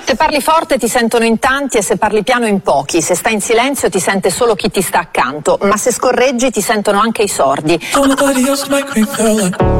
Se parli forte ti sentono in tanti e se parli piano in pochi. Se stai in silenzio ti sente solo chi ti sta accanto, ma se scorreggi ti sentono anche i sordi.